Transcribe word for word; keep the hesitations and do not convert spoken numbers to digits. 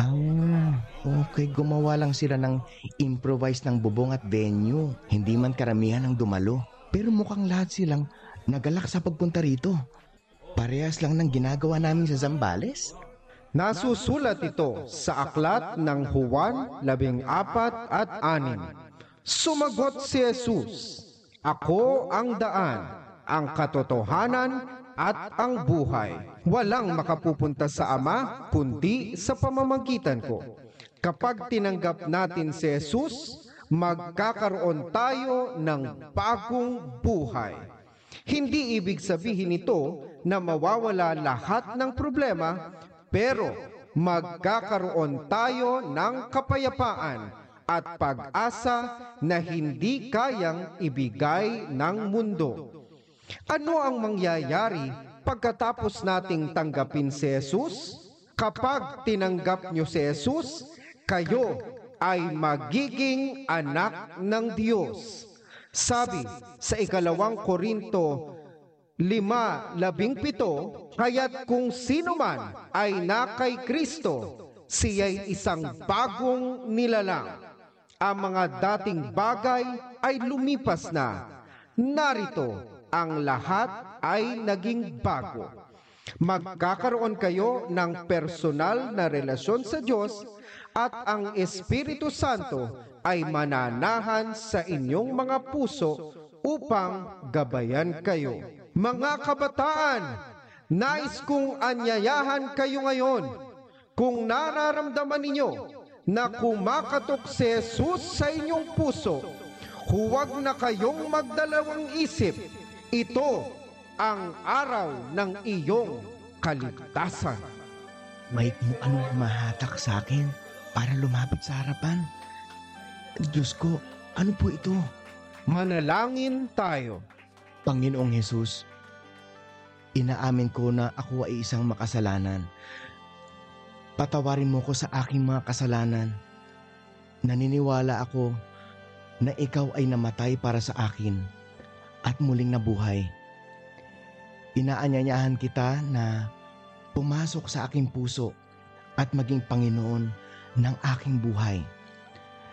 Ah, okay. Gumawa lang sila ng improvise ng bubong at venue. Hindi man karamihan ang dumalo. Pero mukhang lahat silang nagalak sa pagpunta rito. Parehas lang ng ginagawa namin sa Zambales. Nasusulat ito sa aklat ng Juan labing apat at anim. Sumagot si Jesus, "Ako ang daan, ang katotohanan at ang buhay. Walang makapupunta sa Ama kundi sa pamamagitan ko." Kapag tinanggap natin si Jesus, magkakaroon tayo ng bagong buhay. Hindi ibig sabihin ito na mawawala lahat ng problema, pero magkakaroon tayo ng kapayapaan at pag-asa na hindi kayang ibigay ng mundo. Ano ang mangyayari pagkatapos nating tanggapin si Jesus? Kapag tinanggap niyo si Jesus, kayo ay magiging anak ng Diyos. Sabi sa ikalawang Korinto lima labing pito, kaya't kung sino man ay na kay Kristo, siya'y isang bagong nilalang. Ang mga dating bagay ay lumipas na. Narito, ang lahat ay naging bago. Magkakaroon kayo ng personal na relasyon sa Diyos at ang Espiritu Santo ay mananahan sa inyong mga puso upang gabayan kayo. Mga kabataan, nais kong anyayahan kayo ngayon. Kung nararamdaman ninyo na kumakatok si Jesus sa inyong puso, huwag na kayong magdalawang isip. Ito ang araw ng iyong kaligtasan. May kung anong mahatak sa akin para lumapit sa harapan. Diyos ko, ano po ito? Manalangin tayo. Panginoong Hesus, inaamin ko na ako ay isang makasalanan. Patawarin mo ko sa aking mga kasalanan. Naniniwala ako na ikaw ay namatay para sa akin at muling nabuhay. Inaanyayahan kita na pumasok sa aking puso at maging Panginoon ng aking buhay.